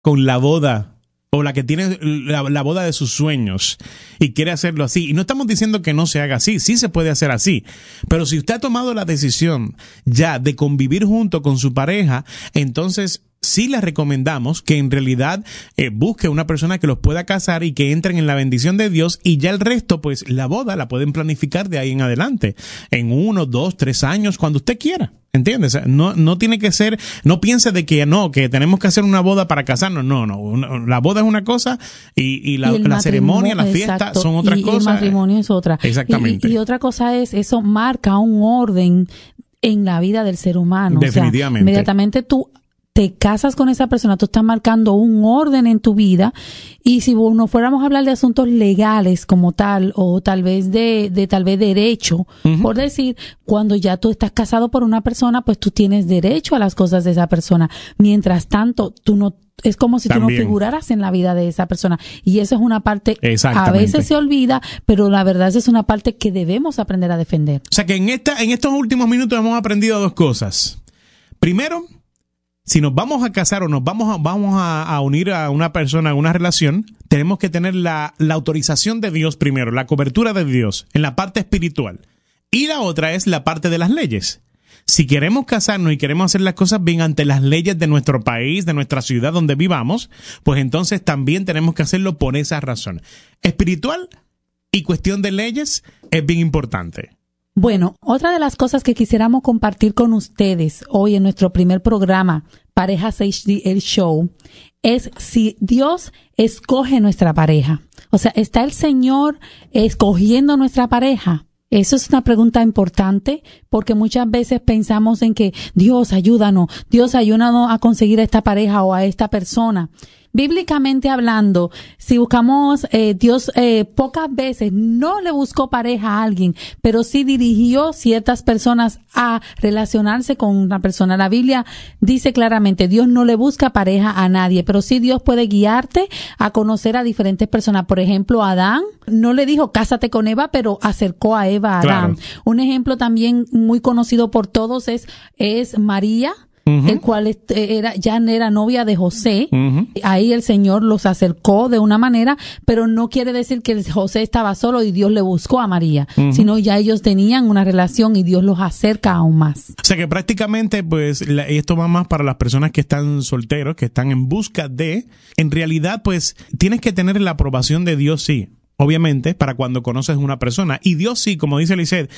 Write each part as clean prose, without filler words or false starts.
con la boda o la que tiene la boda de sus sueños y quiere hacerlo así. Y no estamos diciendo que no se haga así, sí se puede hacer así. Pero si usted ha tomado la decisión ya de convivir junto con su pareja, entonces sí le recomendamos que en realidad busque una persona que los pueda casar y que entren en la bendición de Dios, y ya el resto, pues la boda la pueden planificar de ahí en adelante, en 1, 2, 3 años, cuando usted quiera. ¿Entiendes? No tiene que ser, no piense de que no, que tenemos que hacer una boda para casarnos. No, la boda es una cosa y la ceremonia, la fiesta, exacto, son otras cosas. Y el matrimonio es otra. Exactamente. Y otra cosa es, eso marca un orden en la vida del ser humano. Definitivamente. O sea, inmediatamente tú te casas con esa persona, tú estás marcando un orden en tu vida. Y si nos fuéramos a hablar de asuntos legales como tal, o tal vez de derecho, por decir, cuando ya tú estás casado por una persona, pues tú tienes derecho a las cosas de esa persona. Mientras tanto, tú no, es como si también tú no figuraras en la vida de esa persona. Y eso es una parte, a veces se olvida, pero la verdad es una parte que debemos aprender a defender. O sea que en estos últimos minutos hemos aprendido 2 cosas. Primero, si nos vamos a casar o nos vamos a unir a una persona, a una relación, tenemos que tener la autorización de Dios primero, la cobertura de Dios en la parte espiritual. Y la otra es la parte de las leyes. Si queremos casarnos y queremos hacer las cosas bien ante las leyes de nuestro país, de nuestra ciudad donde vivamos, pues entonces también tenemos que hacerlo por esa razón. Espiritual y cuestión de leyes es bien importante. Bueno, otra de las cosas que quisiéramos compartir con ustedes hoy en nuestro primer programa, Parejas HD, el show, es si Dios escoge nuestra pareja. O sea, ¿está el Señor escogiendo nuestra pareja? Eso es una pregunta importante, porque muchas veces pensamos en que Dios ayúdanos a conseguir a esta pareja o a esta persona. Bíblicamente hablando, si buscamos, Dios pocas veces no le buscó pareja a alguien, pero sí dirigió ciertas personas a relacionarse con una persona. La Biblia dice claramente, Dios no le busca pareja a nadie, pero sí Dios puede guiarte a conocer a diferentes personas. Por ejemplo, Adán no le dijo cásate con Eva, pero acercó a Eva a Adán. Claro. Un ejemplo también muy conocido por todos es María, el cual ya era novia de José. Ahí el Señor los acercó de una manera, pero no quiere decir que José estaba solo y Dios le buscó a María, sino ya ellos tenían una relación y Dios los acerca aún más. O sea que prácticamente, pues, esto va más para las personas que están solteros, que están en busca de, en realidad, pues, tienes que tener la aprobación de Dios, sí. Obviamente, para cuando conoces una persona. Y Dios sí, como dice Lisette,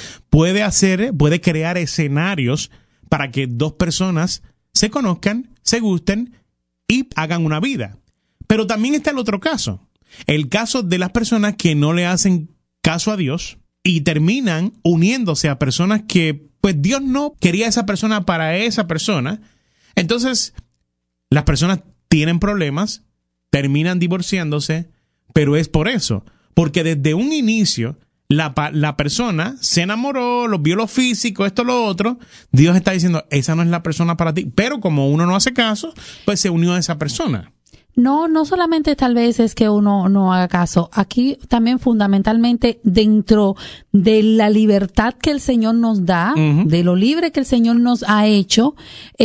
puede crear escenarios para que 2 personas se conozcan, se gusten y hagan una vida. Pero también está el otro caso. El caso de las personas que no le hacen caso a Dios y terminan uniéndose a personas que, pues, Dios no quería a esa persona para esa persona. Entonces, las personas tienen problemas, terminan divorciándose, pero es por eso. Porque desde un inicio la persona se enamoró, vio lo físico, esto, lo otro. Dios está diciendo, esa no es la persona para ti. Pero como uno no hace caso, pues se unió a esa persona. No solamente tal vez es que uno no haga caso. Aquí también fundamentalmente dentro de la libertad que el Señor nos da, de lo libre que el Señor nos ha hecho,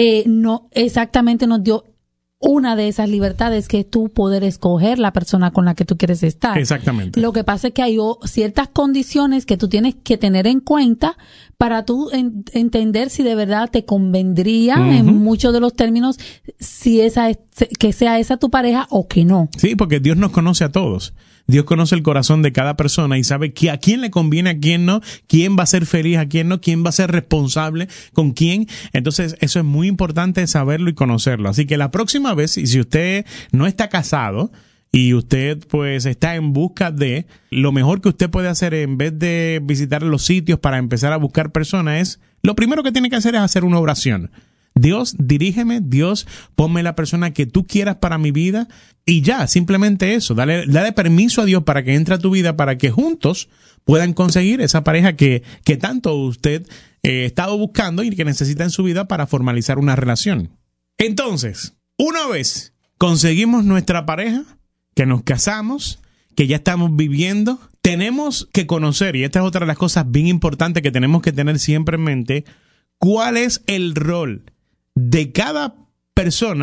no exactamente nos dio una de esas libertades, que es tú poder escoger la persona con la que tú quieres estar. Exactamente. Lo que pasa es que hay ciertas condiciones que tú tienes que tener en cuenta para tú entender si de verdad te convendría, en muchos de los términos, si que sea esa tu pareja o que no. Sí, porque Dios nos conoce a todos. Dios conoce el corazón de cada persona y sabe a quién le conviene, a quién no, quién va a ser feliz, a quién no, quién va a ser responsable, con quién. Entonces, eso es muy importante saberlo y conocerlo. Así que la próxima vez, y si usted no está casado y usted pues está en busca de, lo mejor que usted puede hacer en vez de visitar los sitios para empezar a buscar personas es, lo primero que tiene que hacer es hacer una oración. Dios, dirígeme, Dios, ponme la persona que tú quieras para mi vida, y ya, simplemente eso, dale permiso a Dios para que entre a tu vida, para que juntos puedan conseguir esa pareja que tanto usted ha estado buscando y que necesita en su vida para formalizar una relación. Entonces, una vez conseguimos nuestra pareja, que nos casamos, que ya estamos viviendo, tenemos que conocer, y esta es otra de las cosas bien importantes que tenemos que tener siempre en mente, cuál es el rol de cada persona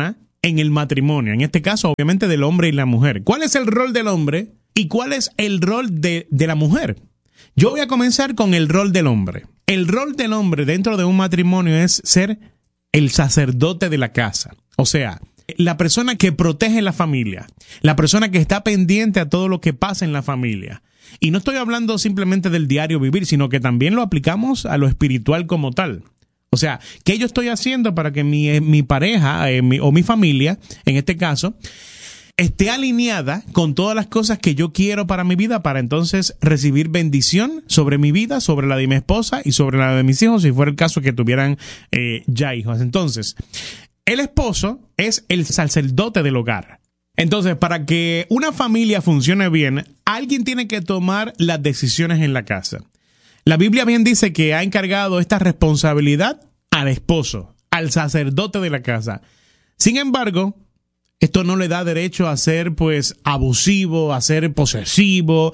en el matrimonio, en este caso obviamente del hombre y la mujer. ¿Cuál es el rol del hombre y cuál es el rol de la mujer? Yo voy a comenzar con el rol del hombre. El rol del hombre dentro de un matrimonio es ser el sacerdote de la casa. O sea, la persona que protege la familia, la persona que está pendiente a todo lo que pasa en la familia. Y no estoy hablando simplemente del diario vivir, sino que también lo aplicamos a lo espiritual como tal. O sea, ¿qué yo estoy haciendo para que mi pareja o mi familia, en este caso, esté alineada con todas las cosas que yo quiero para mi vida, para entonces recibir bendición sobre mi vida, sobre la de mi esposa y sobre la de mis hijos, si fuera el caso que tuvieran ya hijos? Entonces, el esposo es el sacerdote del hogar. Entonces, para que una familia funcione bien, alguien tiene que tomar las decisiones en la casa. La Biblia bien dice que ha encargado esta responsabilidad al esposo, al sacerdote de la casa. Sin embargo, esto no le da derecho a ser pues abusivo, a ser posesivo,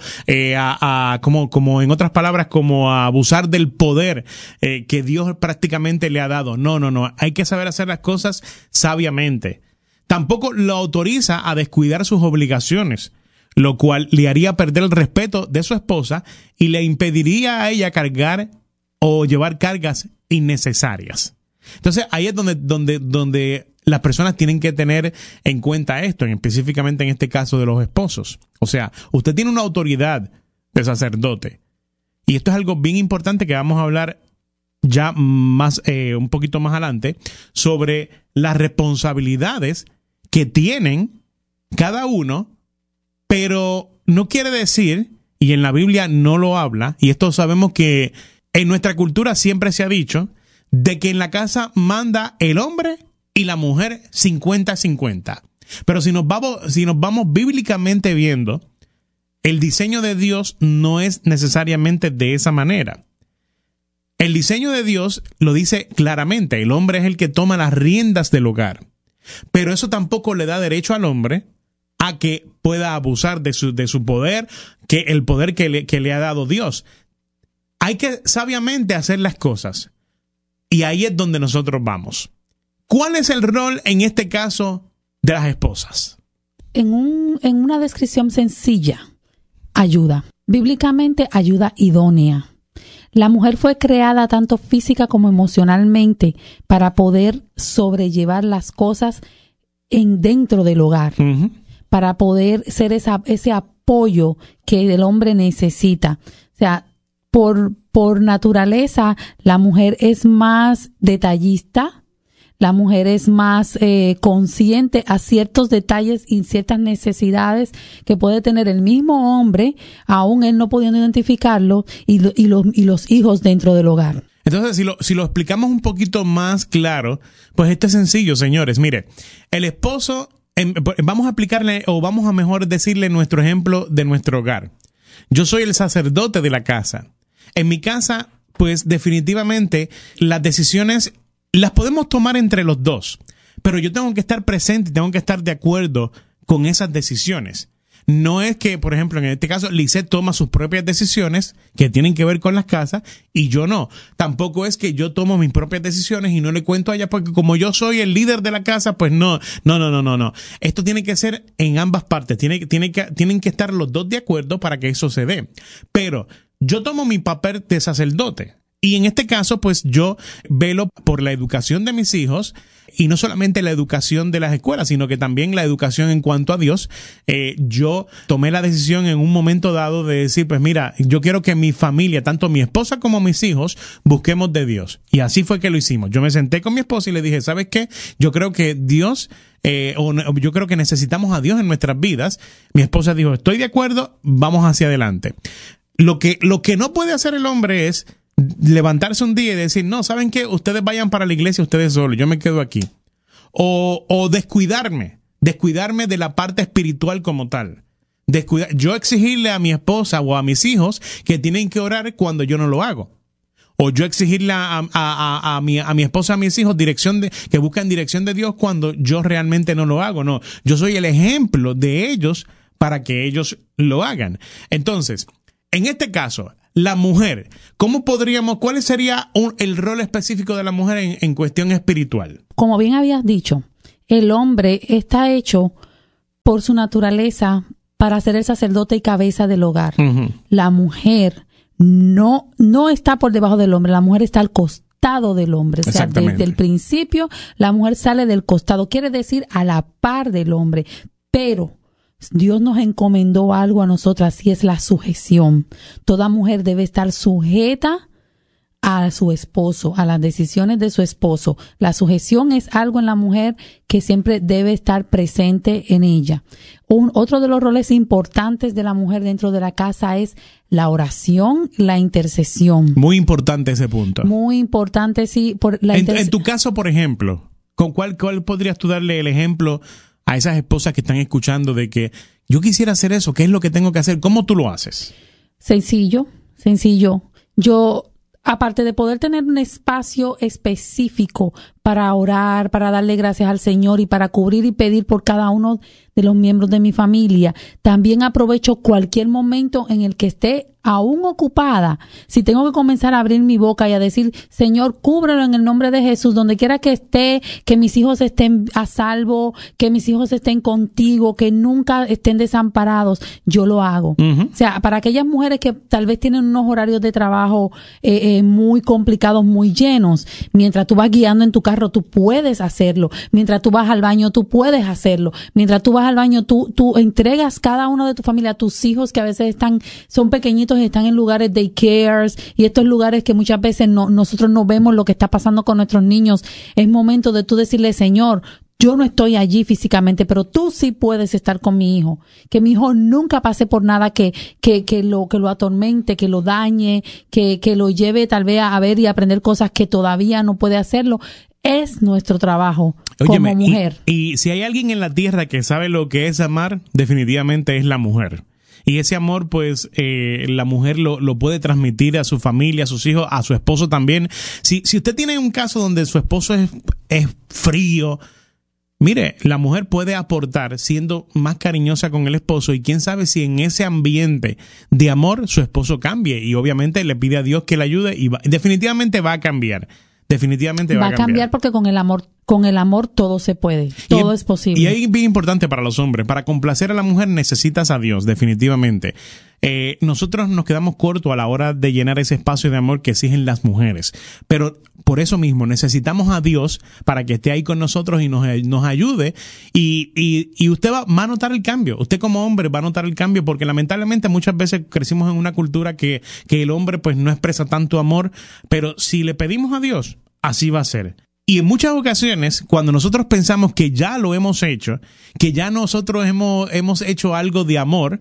como en otras palabras, como a abusar del poder que Dios prácticamente le ha dado. No. Hay que saber hacer las cosas sabiamente. Tampoco lo autoriza a descuidar sus obligaciones, lo cual le haría perder el respeto de su esposa y le impediría a ella cargar o llevar cargas innecesarias. Entonces ahí es donde las personas tienen que tener en cuenta esto, específicamente en este caso de los esposos. O sea, usted tiene una autoridad de sacerdote. Y esto es algo bien importante que vamos a hablar ya más, un poquito más adelante, sobre las responsabilidades que tienen cada uno, pero no quiere decir, y en la Biblia no lo habla, y esto sabemos que en nuestra cultura siempre se ha dicho, de que en la casa manda el hombre y la mujer 50-50. Pero si nos vamos bíblicamente viendo, el diseño de Dios no es necesariamente de esa manera. El diseño de Dios lo dice claramente, el hombre es el que toma las riendas del hogar. Pero eso tampoco le da derecho al hombre a que pueda abusar de su poder, que el poder que le ha dado Dios. Hay que sabiamente hacer las cosas. Y ahí es donde nosotros vamos. ¿Cuál es el rol en este caso de las esposas? En una descripción sencilla, ayuda. Bíblicamente, ayuda idónea. La mujer fue creada tanto física como emocionalmente para poder sobrellevar las cosas dentro del hogar, para poder ser ese apoyo que el hombre necesita. O sea, por naturaleza, la mujer es más detallista, la mujer es más consciente a ciertos detalles y ciertas necesidades que puede tener el mismo hombre, aún él no pudiendo identificarlo, y los hijos dentro del hogar. Entonces, si lo explicamos un poquito más claro, pues esto es sencillo, señores. Mire, el esposo, vamos a aplicarle, o vamos a mejor decirle nuestro ejemplo de nuestro hogar. Yo soy el sacerdote de la casa. En mi casa, pues definitivamente las decisiones las podemos tomar entre los dos, pero yo tengo que estar presente y tengo que estar de acuerdo con esas decisiones. No es que, por ejemplo, en este caso, Lisette toma sus propias decisiones que tienen que ver con las casas y yo no. Tampoco es que yo tomo mis propias decisiones y no le cuento a ella porque como yo soy el líder de la casa, pues no. Esto tiene que ser en ambas partes. Tienen que estar los dos de acuerdo para que eso se dé. Pero yo tomo mi papel de sacerdote. Y en este caso, pues yo velo por la educación de mis hijos y no solamente la educación de las escuelas, sino que también la educación en cuanto a Dios. Yo tomé la decisión en un momento dado de decir, pues mira, yo quiero que mi familia, tanto mi esposa como mis hijos, busquemos de Dios. Y así fue que lo hicimos. Yo me senté con mi esposa y le dije, ¿sabes qué? Yo creo que Dios, yo creo que necesitamos a Dios en nuestras vidas. Mi esposa dijo, estoy de acuerdo, vamos hacia adelante. Lo que no puede hacer el hombre es levantarse un día y decir, no, ¿saben qué? Ustedes vayan para la iglesia ustedes solos, yo me quedo aquí. O descuidarme de la parte espiritual como tal. Yo exigirle a mi esposa o a mis hijos que tienen que orar cuando yo no lo hago. O yo exigirle a mi esposa, a mis hijos, que busquen dirección de Dios cuando yo realmente no lo hago. No, yo soy el ejemplo de ellos para que ellos lo hagan. Entonces, en este caso, la mujer, ¿cuál sería el rol específico de la mujer en cuestión espiritual? Como bien habías dicho, el hombre está hecho por su naturaleza para ser el sacerdote y cabeza del hogar. Uh-huh. La mujer no está por debajo del hombre, la mujer está al costado del hombre. O sea, desde el principio la mujer sale del costado, quiere decir a la par del hombre, pero Dios nos encomendó algo a nosotras y es la sujeción. Toda mujer debe estar sujeta a su esposo, a las decisiones de su esposo. La sujeción es algo en la mujer que siempre debe estar presente en ella. Otro de los roles importantes de la mujer dentro de la casa es la oración, la intercesión. Muy importante ese punto. Muy importante, sí. En tu caso, por ejemplo, ¿con cuál podrías tú darle el ejemplo a esas esposas que están escuchando de que yo quisiera hacer eso? ¿Qué es lo que tengo que hacer? ¿Cómo tú lo haces? Sencillo. Yo, aparte de poder tener un espacio específico para orar, para darle gracias al Señor y para cubrir y pedir por cada uno de los miembros de mi familia, también aprovecho cualquier momento en el que esté aún ocupada. Si tengo que comenzar a abrir mi boca y a decir, Señor, cúbrelo en el nombre de Jesús, donde quiera que esté, que mis hijos estén a salvo, que mis hijos estén contigo, que nunca estén desamparados, yo lo hago. Uh-huh. O sea, para aquellas mujeres que tal vez tienen unos horarios de trabajo muy complicados, muy llenos, mientras tú vas guiando en tu carro, tú puedes hacerlo. Mientras tú vas al baño, tú puedes hacerlo. Mientras tú vas al baño, tú entregas cada uno de tu familia a tus hijos que a veces son pequeñitos, están en lugares de cares y estos lugares que muchas veces nosotros no vemos lo que está pasando con nuestros niños. Es momento de tú decirle, Señor, yo no estoy allí físicamente, pero tú sí puedes estar con mi hijo. Que mi hijo nunca pase por nada que lo atormente, que lo dañe, que lo lleve tal vez a ver y aprender cosas que todavía no puede hacerlo. Es nuestro trabajo. Óyeme, como mujer. Y si hay alguien en la tierra que sabe lo que es amar, definitivamente es la mujer. Y ese amor, pues, la mujer lo puede transmitir a su familia, a sus hijos, a su esposo también. Si usted tiene un caso donde su esposo es frío, mire, la mujer puede aportar siendo más cariñosa con el esposo y quién sabe si en ese ambiente de amor su esposo cambie y obviamente le pide a Dios que le ayude y definitivamente va a cambiar. Definitivamente va a cambiar porque con el amor todo se puede, todo es posible. Y ahí es bien importante para los hombres, para complacer a la mujer necesitas a Dios, definitivamente. Nosotros nos quedamos cortos a la hora de llenar ese espacio de amor que exigen las mujeres, pero por eso mismo necesitamos a Dios para que esté ahí con nosotros y nos ayude y usted va a notar el cambio. Usted como hombre va a notar el cambio porque lamentablemente muchas veces crecimos en una cultura que el hombre pues no expresa tanto amor, pero si le pedimos a Dios, así va a ser. Y en muchas ocasiones, cuando nosotros pensamos que ya lo hemos hecho, que ya nosotros hemos hecho algo de amor,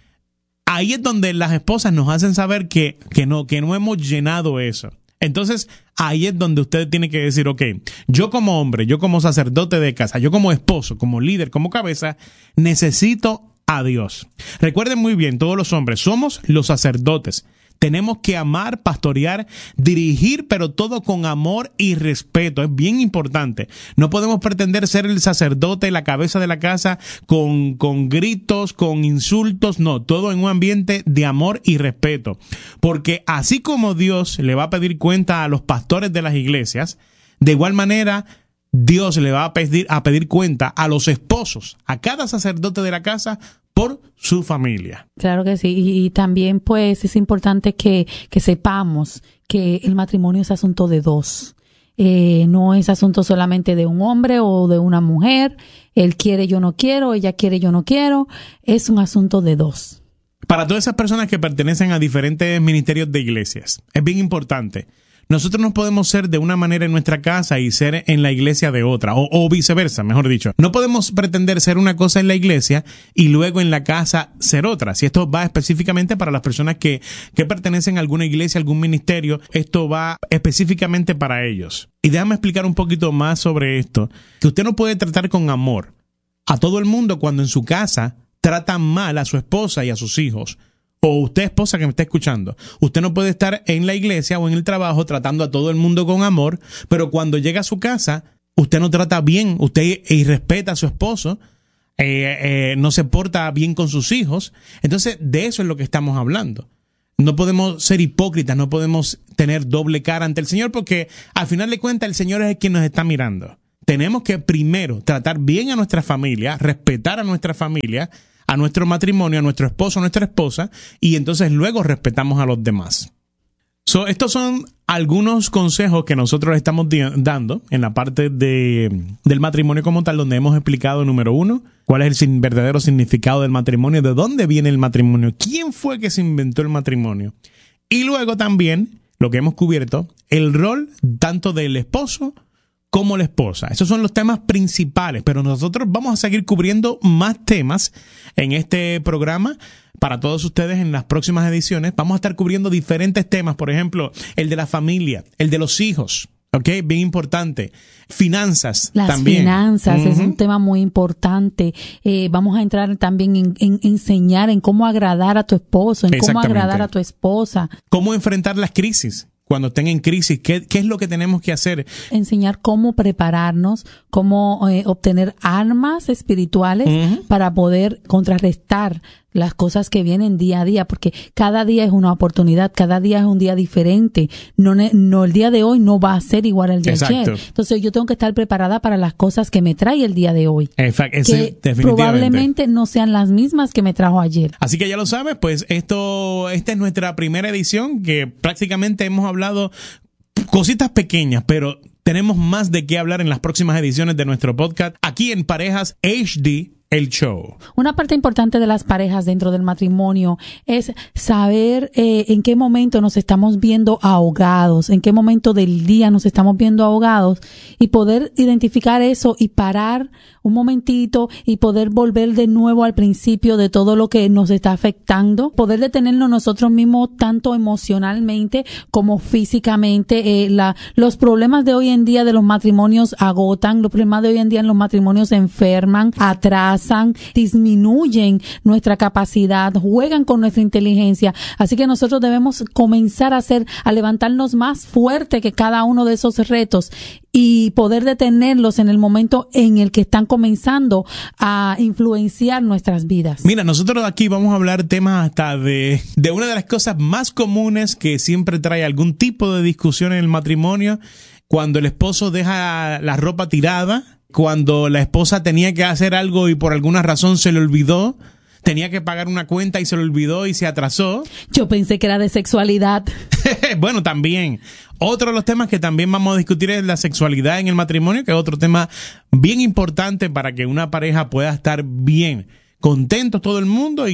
ahí es donde las esposas nos hacen saber que no hemos llenado eso. Entonces, ahí es donde usted tiene que decir, ok, yo como hombre, yo como sacerdote de casa, yo como esposo, como líder, como cabeza, necesito a Dios. Recuerden muy bien, todos los hombres somos los sacerdotes. Tenemos que amar, pastorear, dirigir, pero todo con amor y respeto. Es bien importante. No podemos pretender ser el sacerdote, la cabeza de la casa, con gritos, con insultos. No, todo en un ambiente de amor y respeto. Porque así como Dios le va a pedir cuenta a los pastores de las iglesias, de igual manera Dios le va a pedir cuenta a los esposos, a cada sacerdote de la casa, por su familia. Claro que sí, y también pues es importante que sepamos que el matrimonio es asunto de dos. No es asunto solamente de un hombre o de una mujer. Él quiere, yo no quiero, ella quiere, yo no quiero. Es un asunto de dos. Para todas esas personas que pertenecen a diferentes ministerios de iglesias, es bien importante. Nosotros no podemos ser de una manera en nuestra casa y ser en la iglesia de otra, o viceversa, mejor dicho. No podemos pretender ser una cosa en la iglesia y luego en la casa ser otra. Si esto va específicamente para las personas que pertenecen a alguna iglesia, algún ministerio, esto va específicamente para ellos. Y déjame explicar un poquito más sobre esto, que usted no puede tratar con amor a todo el mundo cuando en su casa tratan mal a su esposa y a sus hijos. O usted, esposa que me está escuchando, usted no puede estar en la iglesia o en el trabajo tratando a todo el mundo con amor, pero cuando llega a su casa, usted no trata bien, usted irrespeta a su esposo, no se porta bien con sus hijos. Entonces, de eso es lo que estamos hablando. No podemos ser hipócritas, no podemos tener doble cara ante el Señor, porque al final de cuentas el Señor es el quien nos está mirando. tenemos que primero tratar bien a nuestra familia, respetar a nuestra familia, a nuestro matrimonio, a nuestro esposo, a nuestra esposa, y entonces luego respetamos a los demás. Estos son algunos consejos que nosotros estamos dando en la parte del matrimonio como tal, donde hemos explicado, número 1, cuál es el verdadero significado del matrimonio, de dónde viene el matrimonio, quién fue que se inventó el matrimonio. Y luego también, lo que hemos cubierto, el rol tanto del esposo como la esposa. Esos son los temas principales, pero nosotros vamos a seguir cubriendo más temas en este programa para todos ustedes en las próximas ediciones. Vamos a estar cubriendo diferentes temas, por ejemplo, el de la familia, el de los hijos, ¿ok? Bien importante. Finanzas también. Las finanzas es un tema muy importante. Vamos a entrar también en enseñar en cómo agradar a tu esposo, en cómo agradar a tu esposa. Cómo enfrentar las crisis. Cuando estén en crisis, ¿qué es lo que tenemos que hacer? Enseñar cómo prepararnos, cómo obtener armas espirituales para poder contrarrestar las cosas que vienen día a día, porque cada día es una oportunidad, cada día es un día diferente. No el día de hoy no va a ser igual al de ayer. Entonces yo tengo que estar preparada para las cosas que me trae el día de hoy. Que probablemente no sean las mismas que me trajo ayer. Así que ya lo sabes, pues esta es nuestra primera edición, que prácticamente hemos hablado cositas pequeñas, pero tenemos más de qué hablar en las próximas ediciones de nuestro podcast aquí en Parejas HD, el show. Una parte importante de las parejas dentro del matrimonio es saber en qué momento nos estamos viendo ahogados, en qué momento del día nos estamos viendo ahogados, y poder identificar eso y parar un momentito y poder volver de nuevo al principio de todo lo que nos está afectando, poder detenernos nosotros mismos tanto emocionalmente como físicamente. Los problemas de hoy en día de los matrimonios agotan, los problemas de hoy en día en los matrimonios enferman, atrasan, disminuyen nuestra capacidad, juegan con nuestra inteligencia. Así que nosotros debemos comenzar a levantarnos más fuerte que cada uno de esos retos y poder detenerlos en el momento en el que están comenzando a influenciar nuestras vidas. Mira, nosotros aquí vamos a hablar temas hasta de una de las cosas más comunes que siempre trae algún tipo de discusión en el matrimonio: cuando el esposo deja la ropa tirada, cuando la esposa tenía que hacer algo y por alguna razón se le olvidó, tenía que pagar una cuenta y se le olvidó y se atrasó. Yo pensé que era de sexualidad. Bueno, también. Otro de los temas que también vamos a discutir es la sexualidad en el matrimonio, que es otro tema bien importante para que una pareja pueda estar bien, contento todo el mundo,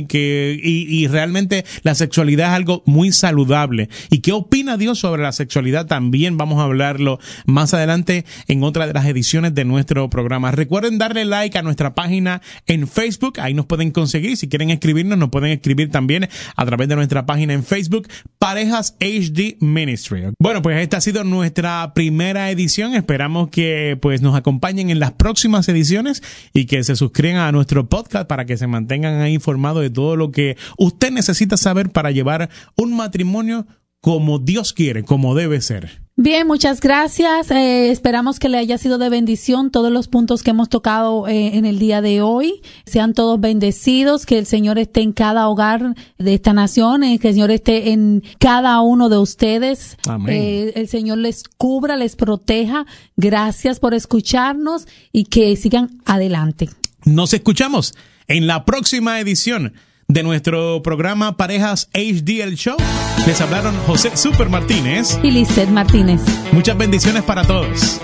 y realmente la sexualidad es algo muy saludable. ¿Y qué opina Dios sobre la sexualidad? También vamos a hablarlo más adelante en otra de las ediciones de nuestro programa. Recuerden darle like a nuestra página en Facebook, ahí nos pueden conseguir. Si quieren escribirnos, nos pueden escribir también a través de nuestra página en Facebook, Parejas HD Ministry. Bueno, pues esta ha sido nuestra primera edición. Esperamos que pues nos acompañen en las próximas ediciones y que se suscriban a nuestro podcast para que se mantengan ahí informados de todo lo que usted necesita saber para llevar un matrimonio como Dios quiere, como debe ser. Bien, muchas gracias. Esperamos que le haya sido de bendición todos los puntos que hemos tocado en el día de hoy. Sean todos bendecidos, que el Señor esté en cada hogar de esta nación, que el Señor esté en cada uno de ustedes. Amén. El Señor les cubra, les proteja. Gracias por escucharnos y que sigan adelante. Nos escuchamos en la próxima edición de nuestro programa Parejas HD, el show. Les hablaron José Super Martínez y Lizeth Martínez. Muchas bendiciones para todos.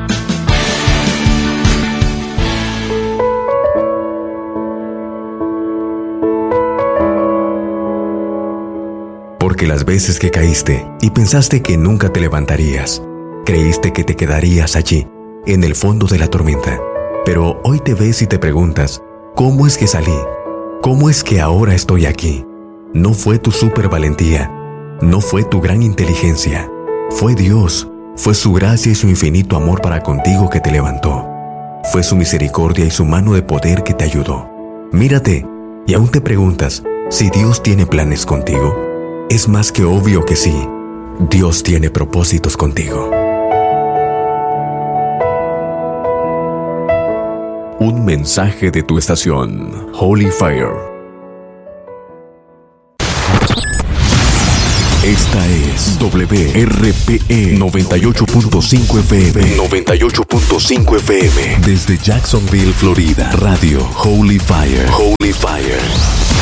Porque las veces que caíste y pensaste que nunca te levantarías, creíste que te quedarías allí, en el fondo de la tormenta. Pero hoy te ves y te preguntas, ¿cómo es que salí? ¿Cómo es que ahora estoy aquí? No fue tu supervalentía, no fue tu gran inteligencia, fue Dios, fue su gracia y su infinito amor para contigo que te levantó. Fue su misericordia y su mano de poder que te ayudó. Mírate y aún te preguntas si Dios tiene planes contigo. Es más que obvio que sí, Dios tiene propósitos contigo. Un mensaje de tu estación, Holy Fire. Esta es WRPE 98.5 FM. 98.5 FM. Desde Jacksonville, Florida. Radio Holy Fire. Holy Fire.